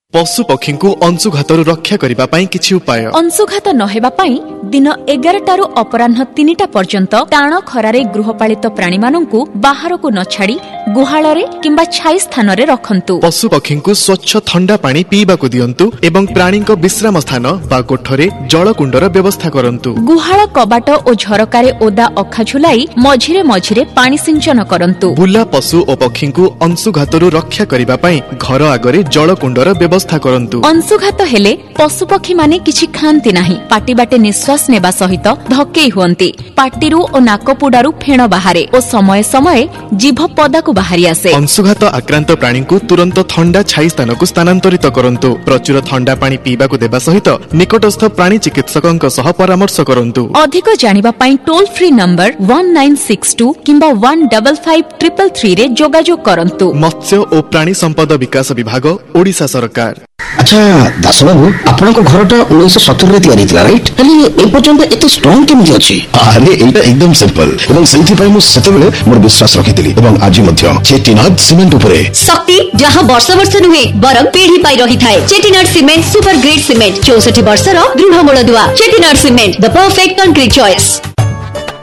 पशु पक्षी को अंशुघातरू रक्षा करने पाई किछि उपाय। अंशुघात नहेबा पाई दिन 11 अपराह्न 3टा पर्यंत टाण खरारे गृहपालित प्राणी मानंकु बाहर को न छाड़ी गुहाଳରେ किंबा छाई स्थान रे रखंतु। पशु पक्षी को स्वच्छ ठंडा पानी पीबा को दियंतु एवं प्राणी को विश्राम स्थान बा कोठरे जलकुंडर व्यवस्था करंतु। गुहाळ कबाट ओ झरकारे ओदा अखा झुलाई मझिरे मझिरे पानी सिंचन करंतु। बुला पशु और पक्षी को अंशुघातरू रक्षा करने पाई घर आगरे जलकुंडर व्यवस्था करंतु। अंशुघात हेले पशु पक्षी माने किछि खांती नाही, पाटी बाटे निश्वास नेबा सहित धक्केई हुअंती। पाटीरू ओ नाकपुडारू फेण बाहारे ओ समय समय जीभ पदाकू बाहरी आसे। अंशुघात आक्रांत प्राणी को तुरंत ठंडा छाई स्थान को स्थानांतरित करंतु। प्रचुर ठंडा पानी पीबा को देबा सहित निकटस्थ प्राणी चिकित्सकंक सह परामर्श करंतु। अधिक जानिबा पाई टोल फ्री नंबर 1962 किंबा 155333 रे जोगाजोग करंतु। मत्स्य और प्राणी संपद विकास विभाग ओडिशा सरकार। अच्छा दास बाबू आपन को घरटा 1970 रे तयारी थिला राइट, खाली ए पर्यंत एते स्ट्रांग केमि अछि? अरे एटा एकदम सिंपल एवं सेंथि पई मु सेतेबेले मोर विश्वास रखिथिली एवं आज मध्य चेटीनाथ सीमेंट उपरे शक्ति जहां वर्ष वर्ष नुहे बरम पीढ़ी पाई रही थाए। चेटीनाथ सीमेंट सुपर ग्रेड सीमेंट 64 वर्षर दृढ़ मूलदुआ। चेटीनाथ cement the perfect concrete choice.